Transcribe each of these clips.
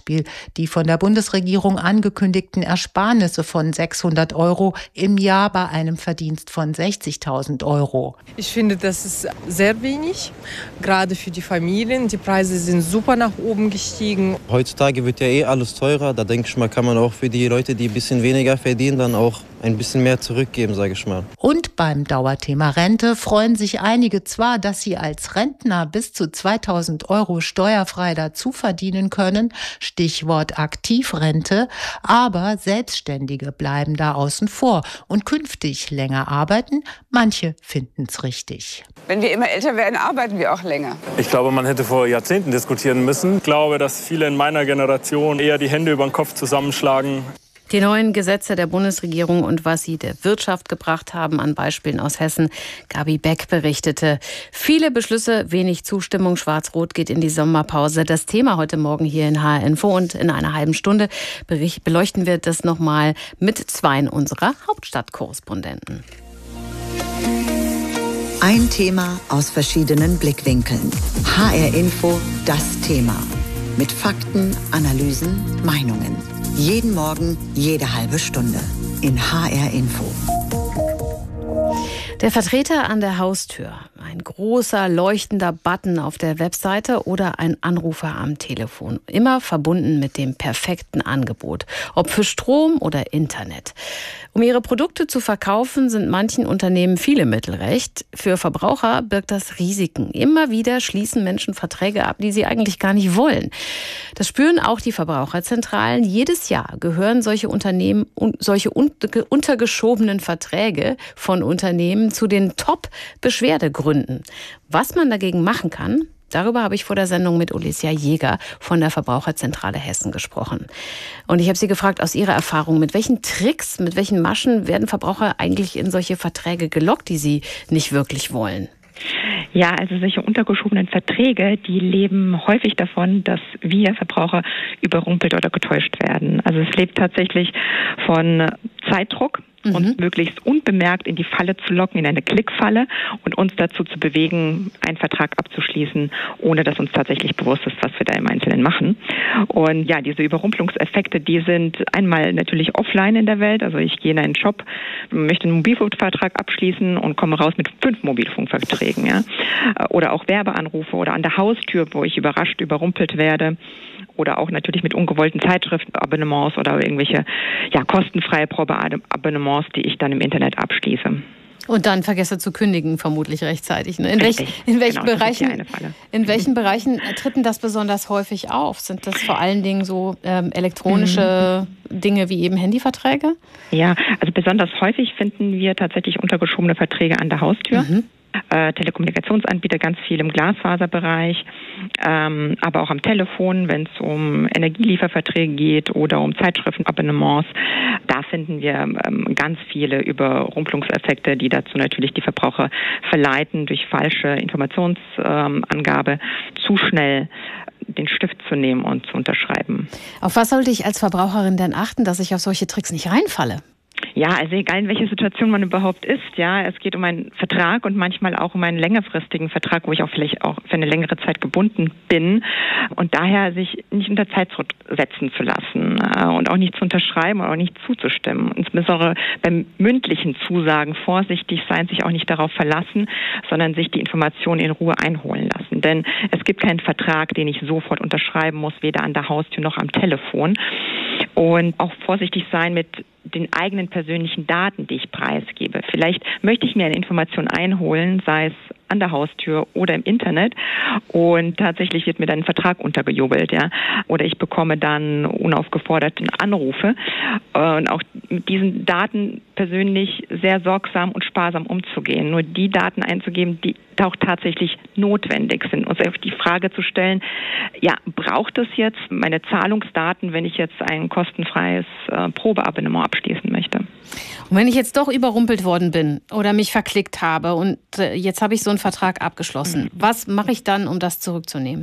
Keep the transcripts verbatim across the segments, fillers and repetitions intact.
Beispiel die von der Bundesregierung angekündigten Ersparnisse von sechshundert Euro im Jahr bei einem Verdienst von sechzigtausend Euro. Ich finde, das ist sehr wenig, gerade für die Familien. Die Preise sind super nach oben gestiegen. Heutzutage wird ja eh alles teurer. Da denke ich mal, kann man auch für die Leute, die ein bisschen weniger verdienen, dann auch ein bisschen mehr zurückgeben, sage ich mal. Und beim Dauerthema Rente freuen sich einige zwar, dass sie als Rentner bis zu zweitausend Euro steuerfrei dazu verdienen können, Stichwort Aktivrente, aber Selbstständige bleiben da außen vor und künftig länger arbeiten. Manche finden es richtig. Wenn wir immer älter werden, arbeiten wir auch länger. Ich glaube, man hätte vor Jahrzehnten diskutieren müssen. Ich glaube, dass viele in meiner Generation eher die Hände über den Kopf zusammenschlagen. Die neuen Gesetze der Bundesregierung und was sie der Wirtschaft gebracht haben, an Beispielen aus Hessen. Gabi Beck berichtete. Viele Beschlüsse, wenig Zustimmung. Schwarz-Rot geht in die Sommerpause. Das Thema heute Morgen hier in H R Info. Und in einer halben Stunde beleuchten wir das nochmal mit zwei unserer Hauptstadtkorrespondenten. Ein Thema aus verschiedenen Blickwinkeln. H R Info, das Thema. Mit Fakten, Analysen, Meinungen. Jeden Morgen, jede halbe Stunde. In H R Info. Der Vertreter an der Haustür. Ein großer, leuchtender Button auf der Webseite oder ein Anrufer am Telefon. Immer verbunden mit dem perfekten Angebot. Ob für Strom oder Internet. Um ihre Produkte zu verkaufen, sind manchen Unternehmen viele Mittel recht. Für Verbraucher birgt das Risiken. Immer wieder schließen Menschen Verträge ab, die sie eigentlich gar nicht wollen. Das spüren auch die Verbraucherzentralen. Jedes Jahr gehören solche Unternehmen, solche untergeschobenen Verträge von Unternehmen zu den Top-Beschwerdegründen. Was man dagegen machen kann, darüber habe ich vor der Sendung mit Olesja Jäger von der Verbraucherzentrale Hessen gesprochen. Und ich habe sie gefragt, aus ihrer Erfahrung, mit welchen Tricks, mit welchen Maschen werden Verbraucher eigentlich in solche Verträge gelockt, die sie nicht wirklich wollen? Ja, also solche untergeschobenen Verträge, die leben häufig davon, dass wir Verbraucher überrumpelt oder getäuscht werden. Also es lebt tatsächlich von Zeitdruck. Mhm. Uns möglichst unbemerkt in die Falle zu locken, in eine Klickfalle und uns dazu zu bewegen, einen Vertrag abzuschließen, ohne dass uns tatsächlich bewusst ist, was wir da im Einzelnen machen. Und ja, diese Überrumpelungseffekte, die sind einmal natürlich offline in der Welt. Also ich gehe in einen Shop, möchte einen Mobilfunkvertrag abschließen und komme raus mit fünf Mobilfunkverträgen. Ja? Oder auch Werbeanrufe oder an der Haustür, wo ich überrascht, überrumpelt werde. Oder auch natürlich mit ungewollten Zeitschriftenabonnements oder irgendwelche ja, kostenfreie Probeabonnements, die ich dann im Internet abschließe. Und dann vergesse zu kündigen, vermutlich rechtzeitig. Ne? In, Richtig, welch, in, welchen genau, Bereichen, in welchen Bereichen tritt denn das besonders häufig auf? Sind das vor allen Dingen so ähm, elektronische mhm. Dinge wie eben Handyverträge? Ja, also besonders häufig finden wir tatsächlich untergeschobene Verträge an der Haustür. Mhm. Äh, Telekommunikationsanbieter, ganz viel im Glasfaserbereich, ähm, aber auch am Telefon, wenn es um Energielieferverträge geht oder um Zeitschriftenabonnements. Da finden wir ähm, ganz viele Überrumpelungseffekte, die dazu natürlich die Verbraucher verleiten, durch falsche Informationsangabe ähm, zu schnell den Stift zu nehmen und zu unterschreiben. Auf was sollte ich als Verbraucherin denn achten, dass ich auf solche Tricks nicht reinfalle? Ja, also egal in welcher Situation man überhaupt ist, ja, es geht um einen Vertrag und manchmal auch um einen längerfristigen Vertrag, wo ich auch vielleicht auch für eine längere Zeit gebunden bin und daher sich nicht unter Zeitdruck setzen zu lassen äh, und auch nicht zu unterschreiben oder auch nicht zuzustimmen. Insbesondere beim mündlichen Zusagen vorsichtig sein, sich auch nicht darauf verlassen, sondern sich die Informationen in Ruhe einholen lassen. Denn es gibt keinen Vertrag, den ich sofort unterschreiben muss, weder an der Haustür noch am Telefon. Und auch vorsichtig sein mit den eigenen persönlichen Daten, die ich preisgebe. Vielleicht möchte ich mir eine Information einholen, sei es an der Haustür oder im Internet und tatsächlich wird mir dann ein Vertrag untergejubelt, ja. Oder ich bekomme dann unaufgeforderte Anrufe und auch mit diesen Daten persönlich sehr sorgsam und sparsam umzugehen. Nur die Daten einzugeben, die auch tatsächlich notwendig sind. Uns auf die Frage zu stellen, ja, braucht es jetzt meine Zahlungsdaten, wenn ich jetzt ein kostenfreies äh, Probeabonnement abschließen möchte? Und wenn ich jetzt doch überrumpelt worden bin oder mich verklickt habe und äh, jetzt habe ich so einen Vertrag abgeschlossen, mhm. was mache ich dann, um das zurückzunehmen?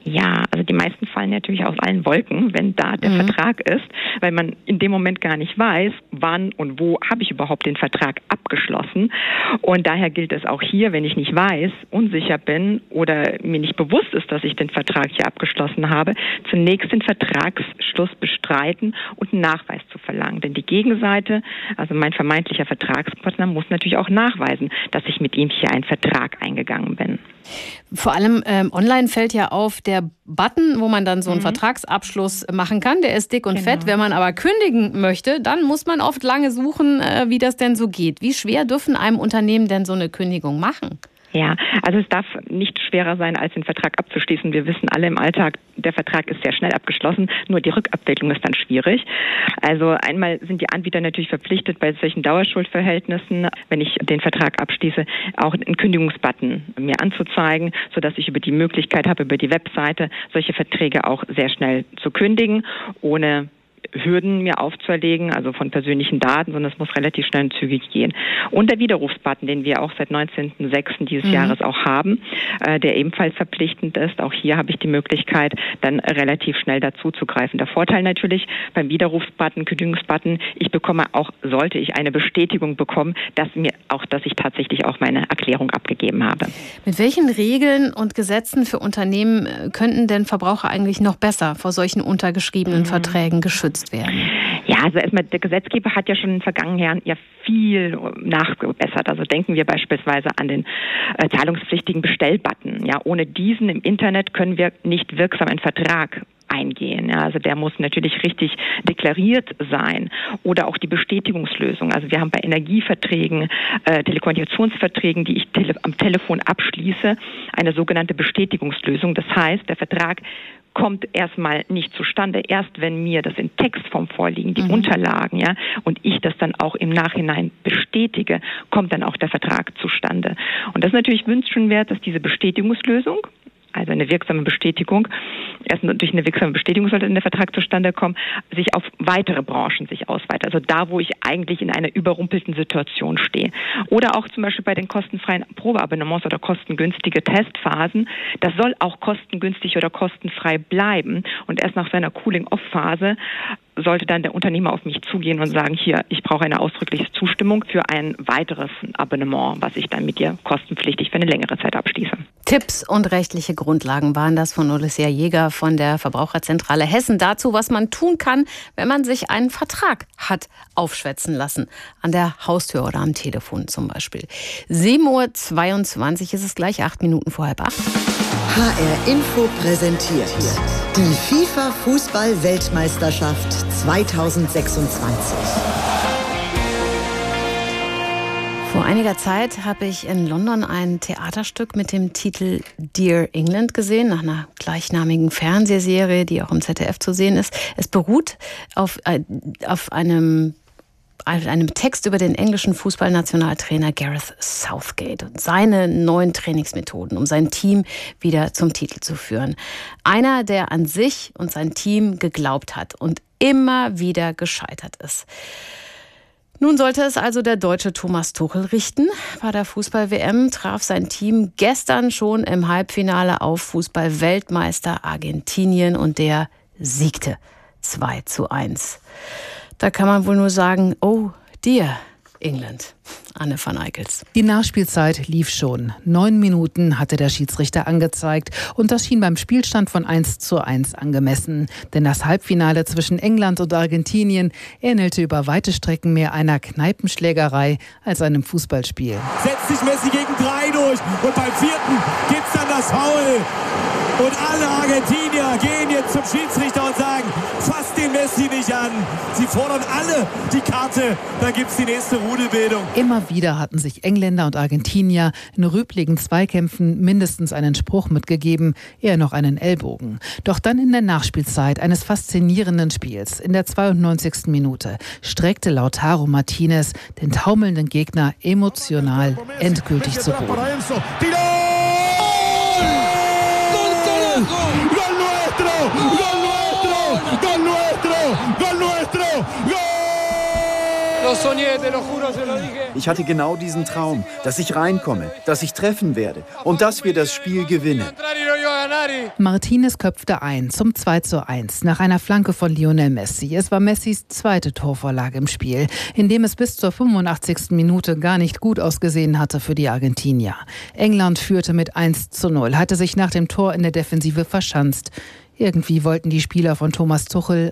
Ja, also die meisten fallen natürlich aus allen Wolken, wenn da der mhm. Vertrag ist, weil man in dem Moment gar nicht weiß, wann und wo habe ich überhaupt den Vertrag abgeschlossen. Und daher gilt es auch hier, wenn ich nicht weiß, unsicher bin oder mir nicht bewusst ist, dass ich den Vertrag hier abgeschlossen habe, zunächst den Vertragsschluss bestreiten und einen Nachweis zu verlangen. Denn die Gegenseite, also mein vermeintlicher Vertragspartner, muss natürlich auch nachweisen, dass ich mit ihm hier einen Vertrag eingegangen bin. Vor allem ähm, online fällt ja auf der Button, wo man dann so einen mhm. Vertragsabschluss machen kann. Der ist dick und genau. fett. Wenn man aber kündigen möchte, dann muss man oft lange suchen, äh, wie das denn so geht. Wie schwer dürfen einem Unternehmen denn so eine Kündigung machen? Ja, also es darf nicht schwerer sein, als den Vertrag abzuschließen. Wir wissen alle im Alltag, der Vertrag ist sehr schnell abgeschlossen, nur die Rückabwicklung ist dann schwierig. Also einmal sind die Anbieter natürlich verpflichtet, bei solchen Dauerschuldverhältnissen, wenn ich den Vertrag abschließe, auch einen Kündigungsbutton mir anzuzeigen, sodass ich über die Möglichkeit habe, über die Webseite solche Verträge auch sehr schnell zu kündigen, ohne Hürden mir aufzuerlegen, also von persönlichen Daten, sondern es muss relativ schnell und zügig gehen. Und der Widerrufsbutton, den wir auch seit neunzehnten sechsten dieses mhm. Jahres auch haben, äh, der ebenfalls verpflichtend ist. Auch hier habe ich die Möglichkeit, dann relativ schnell dazu zu greifen. Der Vorteil natürlich beim Widerrufsbutton, Kündigungsbutton, ich bekomme auch, sollte ich eine Bestätigung bekommen, dass mir auch, dass ich tatsächlich auch meine Erklärung abgegeben habe. Mit welchen Regeln und Gesetzen für Unternehmen könnten denn Verbraucher eigentlich noch besser vor solchen untergeschriebenen mhm. Verträgen geschützt werden? Ja, also erstmal, der Gesetzgeber hat ja schon in den vergangenen Jahren ja viel nachgebessert. Also denken wir beispielsweise an den äh, zahlungspflichtigen Bestellbutton. Ja, ohne diesen im Internet können wir nicht wirksam einen Vertrag eingehen. Ja, also der muss natürlich richtig deklariert sein. Oder auch die Bestätigungslösung. Also wir haben bei Energieverträgen, äh, Telekommunikationsverträgen, die ich tele- am Telefon abschließe, eine sogenannte Bestätigungslösung. Das heißt, der Vertrag kommt erstmal nicht zustande, erst wenn mir das in Textform vorliegen, die mhm. Unterlagen, ja, und ich das dann auch im Nachhinein bestätige, kommt dann auch der Vertrag zustande. Und das ist natürlich wünschenswert, dass diese Bestätigungslösung, also eine wirksame Bestätigung, erst durch eine wirksame Bestätigung sollte der Vertrag zustande kommen, sich auf weitere Branchen sich ausweitet. Also da, wo ich eigentlich in einer überrumpelten Situation stehe. Oder auch zum Beispiel bei den kostenfreien Probeabonnements oder kostengünstige Testphasen. Das soll auch kostengünstig oder kostenfrei bleiben. Und erst nach seiner Cooling-Off-Phase sollte dann der Unternehmer auf mich zugehen und sagen, hier, ich brauche eine ausdrückliche Zustimmung für ein weiteres Abonnement, was ich dann mit dir kostenpflichtig für eine längere Zeit abschließe. Tipps und rechtliche Grundlagen waren das von Olesja Jäger von der Verbraucherzentrale Hessen dazu, was man tun kann, wenn man sich einen Vertrag hat aufschwätzen lassen. An der Haustür oder am Telefon zum Beispiel. sieben Uhr zweiundzwanzig ist es gleich, acht Minuten vor halb acht. H R Info präsentiert die FIFA-Fußball-Weltmeisterschaft zweitausendsechsundzwanzig. Vor einiger Zeit habe ich in London ein Theaterstück mit dem Titel Dear England gesehen, nach einer gleichnamigen Fernsehserie, die auch im Z D F zu sehen ist. Es beruht auf, auf einem einem Text über den englischen Fußballnationaltrainer Gareth Southgate und seine neuen Trainingsmethoden, um sein Team wieder zum Titel zu führen. Einer, der an sich und sein Team geglaubt hat und immer wieder gescheitert ist. Nun sollte es also der Deutsche Thomas Tuchel richten. Bei der Fußball-W M traf sein Team gestern schon im Halbfinale auf Fußball-Weltmeister Argentinien und der siegte zwei zu eins. Da kann man wohl nur sagen, oh dear, England. Anne van Eickels. Die Nachspielzeit lief schon. Neun Minuten hatte der Schiedsrichter angezeigt und das schien beim Spielstand von eins zu eins angemessen. Denn das Halbfinale zwischen England und Argentinien ähnelte über weite Strecken mehr einer Kneipenschlägerei als einem Fußballspiel. Setzt sich Messi gegen drei durch und beim vierten gibt's dann das Foul. Und alle Argentinier gehen jetzt zum Schiedsrichter und sagen, fasst den Messi nicht an. Sie fordern alle die Karte, dann gibt's die nächste Rudelbildung. Immer wieder hatten sich Engländer und Argentinier in rüpligen Zweikämpfen mindestens einen Spruch mitgegeben, eher noch einen Ellbogen. Doch dann in der Nachspielzeit eines faszinierenden Spiels, in der zweiundneunzigsten Minute, streckte Lautaro Martinez den taumelnden Gegner emotional endgültig zu Boden. ¡Gol nuestro! ¡Gol nuestro! ¡Gol nuestro! ¡Gol nuestro! Ich hatte genau diesen Traum, dass ich reinkomme, dass ich treffen werde und dass wir das Spiel gewinnen. Martinez köpfte ein zum zwei zu eins nach einer Flanke von Lionel Messi. Es war Messis zweite Torvorlage im Spiel, in dem es bis zur fünfundachtzigsten Minute gar nicht gut ausgesehen hatte für die Argentinier. England führte mit eins zu null, hatte sich nach dem Tor in der Defensive verschanzt. Irgendwie wollten die Spieler von Thomas Tuchel